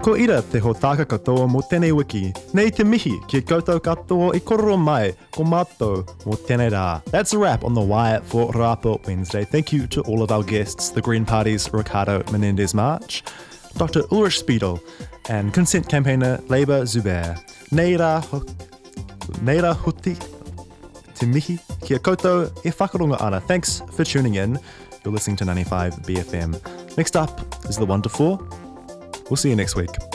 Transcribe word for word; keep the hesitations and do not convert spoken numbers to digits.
Ko ira te ho tāka katoa mo tēnei wiki. Nei te mihi ki koutou katoa I kororo mai ko mātou mo tēnei rā. That's a wrap on The Wire for Rapport Wednesday. Thank you to all of our guests, the Green Party's Ricardo Menendez-March, Doctor Ulrich Spiedel, and consent campaigner Labour Zubair. Nei rā, ho- nei rā huti te mihi kia koutou e whakaronga ana. Thanks for tuning in. You're listening to ninety-five B F M. Next up is The One to Four. We'll see you next week.